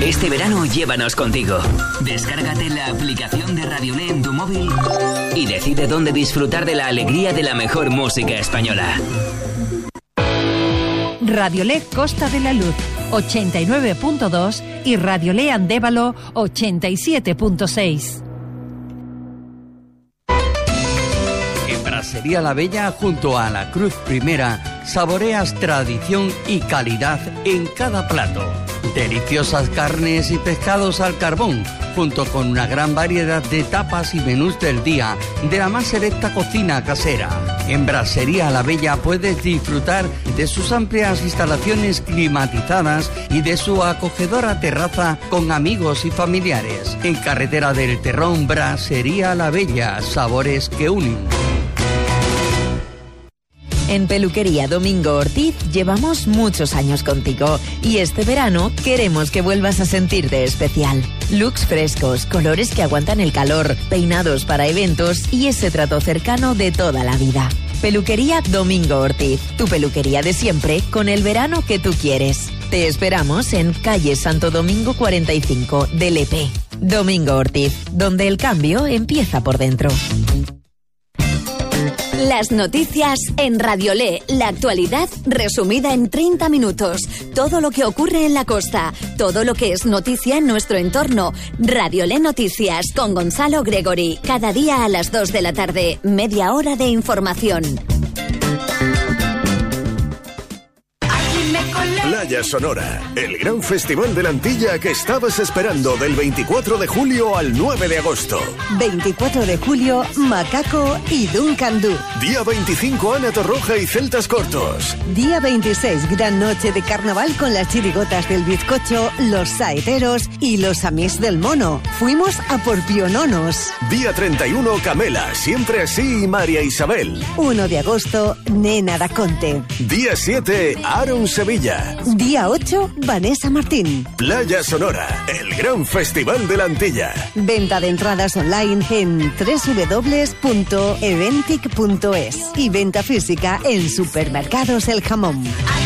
Este verano llévanos contigo. Descárgate la aplicación de Radiolé en tu móvil y decide dónde disfrutar de la alegría de la mejor música española. Radiolé Costa de la Luz 89.2 y Radiolé Andévalo 87.6. En Brasería La Bella, junto a la Cruz Primera, saboreas tradición y calidad en cada plato. Deliciosas carnes y pescados al carbón, junto con una gran variedad de tapas y menús del día de la más selecta cocina casera. En Brasería La Bella puedes disfrutar de sus amplias instalaciones climatizadas y de su acogedora terraza con amigos y familiares. En Carretera del Terrón, Brasería La Bella, sabores que unen. En Peluquería Domingo Ortiz llevamos muchos años contigo y este verano queremos que vuelvas a sentirte especial. Looks frescos, colores que aguantan el calor, peinados para eventos y ese trato cercano de toda la vida. Peluquería Domingo Ortiz, tu peluquería de siempre con el verano que tú quieres. Te esperamos en calle Santo Domingo 45 de Lepe. Domingo Ortiz, donde el cambio empieza por dentro. Las noticias en Radiolé, la actualidad resumida en 30 minutos. Todo lo que ocurre en la costa, todo lo que es noticia en nuestro entorno. Radiolé Noticias con Gonzalo Gregory. Cada día a las 2 de la tarde, media hora de información. Playa Sonora, el gran festival de la Antilla que estabas esperando del 24 de julio al 9 de agosto. 24 de julio, Macaco y Duncan Du. Día 25, Ana Torroja y Celtas Cortos. Día 26, gran noche de carnaval con las chirigotas del bizcocho, los saeteros y los amís del mono. Fuimos a por piononos. Día 31, Camela, siempre así y María Isabel. 1 de agosto, Nena da Conte. Día 7, Aaron Sevilla. Día 8, Vanessa Martín. Playa Sonora, el gran festival de la Antilla. Venta de entradas online en www.eventic.es y venta física en Supermercados El Jamón.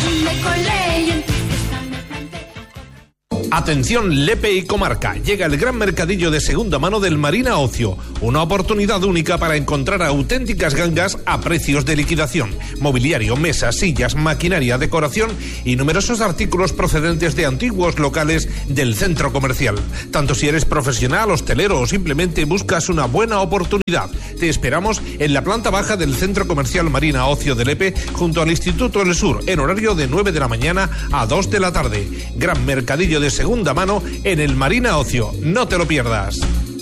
Atención Lepe y comarca, llega el gran mercadillo de segunda mano del Marina Ocio, una oportunidad única para encontrar auténticas gangas a precios de liquidación, mobiliario, mesas, sillas, maquinaria, decoración y numerosos artículos procedentes de antiguos locales del centro comercial. Tanto si eres profesional, hostelero o simplemente buscas una buena oportunidad, te esperamos en la planta baja del centro comercial Marina Ocio de Lepe, junto al Instituto del Sur, en horario de 9 de la mañana a 2 de la tarde. Gran mercadillo de segunda mano en el Marina Ocio, no te lo pierdas.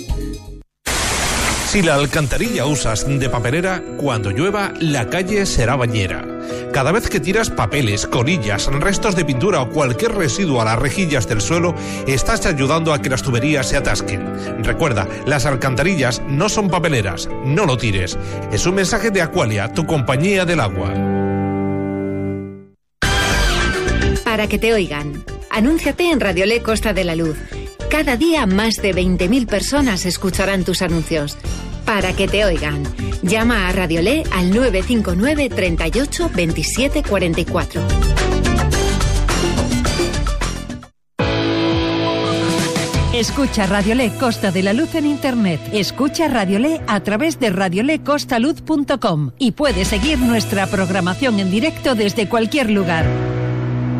Si la alcantarilla usas de papelera, cuando llueva la calle será bañera. Cada vez que tiras papeles, colillas, restos de pintura o cualquier residuo a las rejillas del suelo, estás ayudando a que las tuberías se atasquen. Recuerda, las alcantarillas no son papeleras, no lo tires. Es un mensaje de Aqualia, tu compañía del agua. Para que te oigan. Anúnciate en Radiolé Costa de la Luz. Cada día más de 20.000 personas escucharán tus anuncios. Para que te oigan. Llama a Radiolé al 959 38 27 44. Escucha Radiolé Costa de la Luz en internet. Escucha Radiolé a través de radiolecostaluz.com y puedes seguir nuestra programación en directo desde cualquier lugar.